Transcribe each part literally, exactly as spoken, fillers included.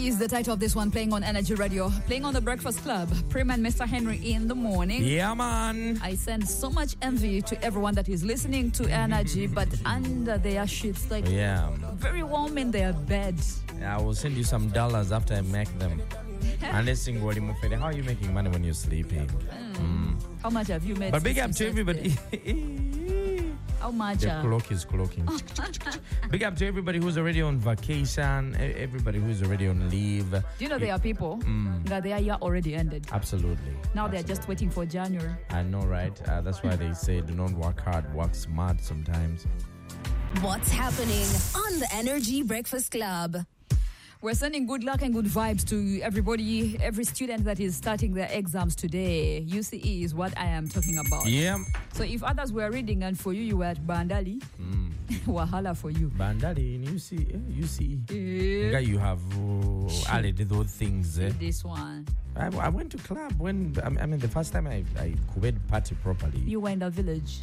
Is the title of this one, playing on Energy Radio, playing on the Breakfast Club. Prim and Mister Henry in the morning. Yeah, man. I send so much envy to everyone that is listening to Energy, but under their sheets, like Yeah. very warm in their bed. I will send you some dollars after I make them. And let's sing what you How are you making money when you're sleeping? Mm. Mm. How much have you made? But big up to everybody. How much? The clock is clocking. Big up to everybody who's already on vacation, everybody who's already on leave. Do you know there are people Mm. that their year already ended? Absolutely. Now they're just waiting for January. I know, right? Uh, that's why they say do not work hard, work smart sometimes. What's happening on the Energy Breakfast Club? We're sending good luck and good vibes to everybody, every student that is starting their exams today. U C E is what I am talking about. Yeah. So if others were reading and for you, you were at Bandali, Mm. wahala for you. Bandali in U C E. U C E. Yeah. You have uh, added those things. Eh? This one. I, I went to club when, I mean, the first time I, I could party properly. You were in the village.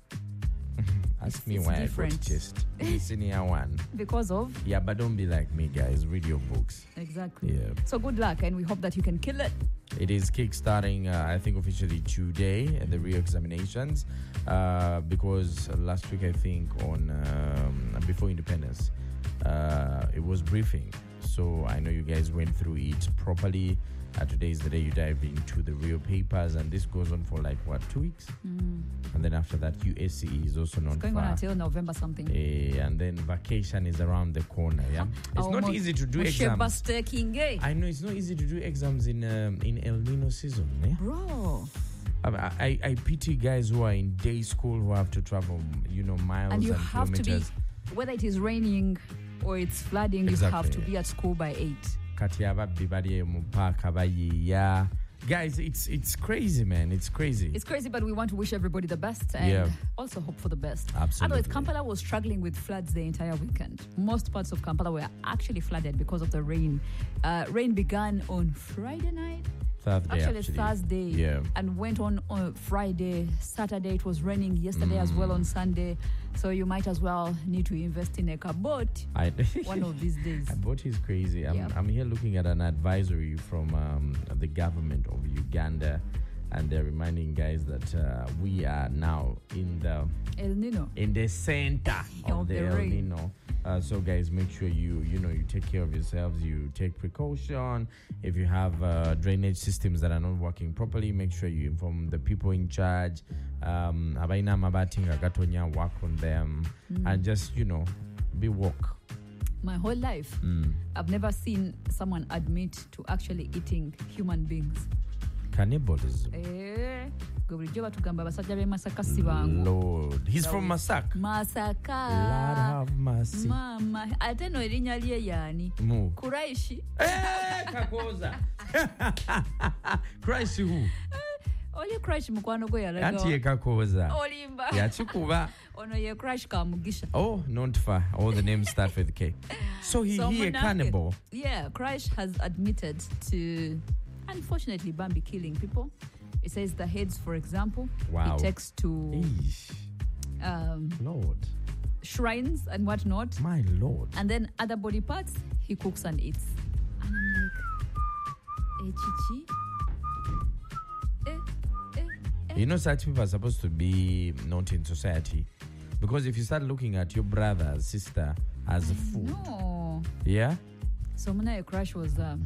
Ask it's, me it's why different. I got chest. The senior one. Because of? Yeah, but don't be like me, guys. Read your books. Exactly. Yeah. So good luck, and we hope that you can kill it. It is kickstarting, uh, I think, officially today, uh, the re-examinations, uh, because last week, I think, on um, before Independence, uh, it was briefing. So I know you guys went through it properly. Uh, today is the day you dive into the real papers, and this goes on for like, what, two weeks? Mm. And then after that, U S C E is also not It's going far. on until November something. Uh, and then vacation is around the corner, yeah? It's not easy to do exams. I know it's not easy to do exams in um, in El Nino season, yeah? Bro. I, I, I pity guys who are in day school who have to travel, you know, miles And and, you have kilometers. to be, whether it is raining or it's flooding, Exactly. you have to be at school by eight. Kati ababbi bali mu park abayiiya. Guys, it's it's crazy, man. It's crazy. It's crazy, but we want to wish everybody the best and Yeah. also hope for the best. Absolutely. Otherwise, Kampala was struggling with floods the entire weekend. Most parts of Kampala were actually flooded because of the rain. Uh, rain began on Friday night. Thursday, Actually, actually. Thursday. Yeah. And went on on Friday. Saturday, it was raining. Yesterday as well on Sunday. So you might as well need to invest in a kabot I, one of these days. Kaboti is crazy. I'm, Yeah. I'm here looking at an advisory from um, the government of Uganda, and they're reminding guys that uh, we are now in the El Nino. in the center of, Of the, the El rain. Nino. Uh, so guys, make sure you you know you take care of yourselves. You take precaution. If you have uh, drainage systems that are not working properly, make sure you inform the people in charge. Um, abaina mabati nga gatonya, work on them, and just you know be woke. My whole life, Mm. I've never seen someone admit to actually eating human beings. Cannibalism. Eh, gwe bulijjo batugamba abasajja b'e Masaka si bangu. Lord, he's from Masak. Masaka. Lord have mercy. Mama, ate no erinnya lye yaani? Mu. Kuraishi. Eh, Kakoza. Christ who? Oli Crash mukwano gwe yalaga. Anti ye Kakoza. Olimba. Yachikuba. Ono ye Crash Kamugisha. Oh, not far. All the names start with K. So he, So he a Munake- cannibal. Yeah, Crash has admitted to, unfortunately, Bambi killing people. It says the heads, for example, Wow. he takes to Eesh. um, Lord. shrines and whatnot. My Lord. And then other body parts, he cooks and eats. And I'm like, eh, Chichi? Eh, eh, eh. You know, such people are supposed to be not in society. Because if you start looking at your brother, sister as a fool, No. yeah? So Munaye Crash was... Um,